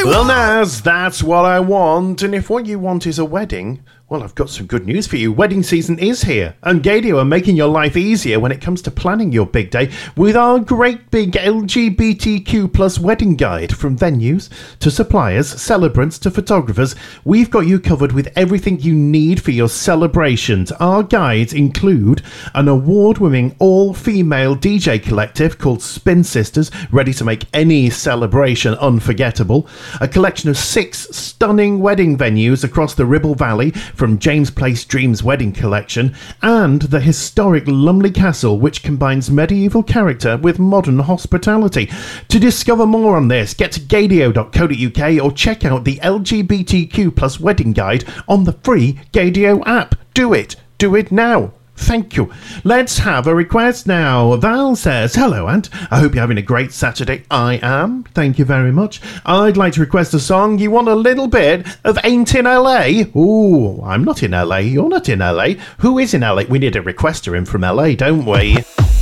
Well, Naz, that's what I want. And if what you want is a wedding, well, I've got some good news for you. Wedding season is here, and Gadio are making your life easier when it comes to planning your big day with our great big LGBTQ plus wedding guide. From venues to suppliers, celebrants to photographers, we've got you covered with everything you need for your celebrations. Our guides include an award-winning all-female DJ collective called Spin Sisters, ready to make any celebration unforgettable. A collection of 6 stunning wedding venues across the Ribble Valley, from James Place Dreams Wedding Collection, and the historic Lumley Castle, which combines medieval character with modern hospitality. To discover more on this, get to gadio.co.uk or check out the LGBTQ plus wedding guide on the free Gadio app. Do it now. Thank you. Let's have a request now. Val says, hello, Ant. I hope you're having a great Saturday. I am. Thank you very much. I'd like to request a song. You want a little bit of Ain't in LA? Ooh, I'm not in LA. You're not in LA. Who is in LA? We need a requester in from LA, don't we?